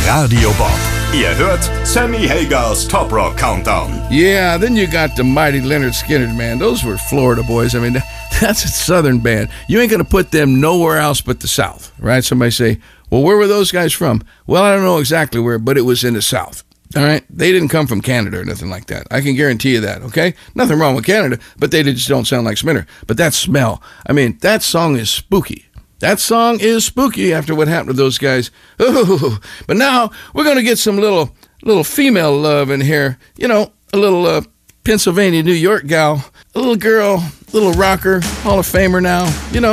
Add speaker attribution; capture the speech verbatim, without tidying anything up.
Speaker 1: Radio Bob. Ihr hört Sammy Hagers Top Rock Countdown.
Speaker 2: Yeah, then you got the mighty Leonard Skinner, man. Those were Florida boys. I mean, that's a southern band. You ain't going to put them nowhere else but the South, right? Somebody say, well, where were those guys from? Well, I don't know exactly where, but it was in the South. All right? They didn't come from Canada or nothing like that. I can guarantee you that, okay? Nothing wrong with Canada, but they just don't sound like Skinner. But that smell, I mean, that song is spooky. That song is spooky after what happened to those guys. Ooh. But now we're going to get some little little female love in here. You know, a little uh, Pennsylvania, New York gal, a little girl, little rocker, Hall of Famer now. You know.